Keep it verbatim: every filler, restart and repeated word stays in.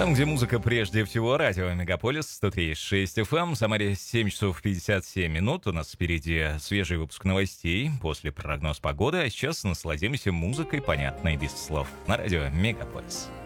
Там, где музыка прежде всего, радио Мегаполис сто три и шесть эф эм. В Самаре семь часов пятьдесят семь минут. У нас впереди свежий выпуск новостей, после прогноз погоды. А сейчас насладимся музыкой, понятной без слов, на радио Мегаполис.